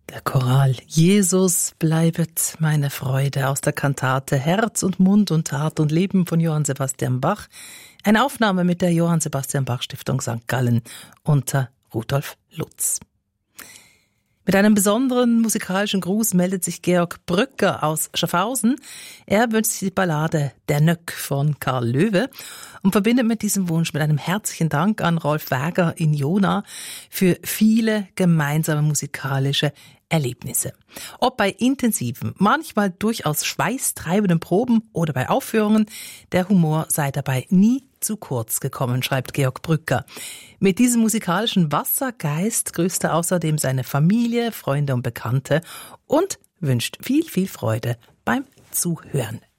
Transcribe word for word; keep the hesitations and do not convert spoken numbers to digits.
Der Choral Jesus bleibet meine Freude aus der Kantate Herz und Mund und Tat und Leben von Johann Sebastian Bach. Eine Aufnahme mit der Johann Sebastian Bach Stiftung Sankt Gallen unter Rudolf Lutz. Mit einem besonderen musikalischen Gruß meldet sich Georg Brücker aus Schaffhausen. Er wünscht sich die Ballade Der Nöck von Karl Löwe und verbindet mit diesem Wunsch mit einem herzlichen Dank an Rolf Wäger in Jona für viele gemeinsame musikalische Erlebnisse. Ob bei intensiven, manchmal durchaus schweißtreibenden Proben oder bei Aufführungen, der Humor sei dabei nie zu kurz gekommen, schreibt Georg Brücker. Mit diesem musikalischen Wassergeist grüßt er außerdem seine Familie, Freunde und Bekannte und wünscht viel, viel Freude beim Zuhören.